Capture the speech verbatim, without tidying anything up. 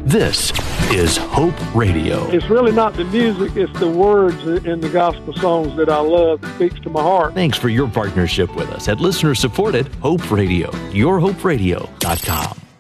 This is Hope Radio. It's really not the music, it's the words in the gospel songs that I love. It speaks to my heart. Thanks for your partnership with us at listener-supported Hope Radio, your hope radio dot com.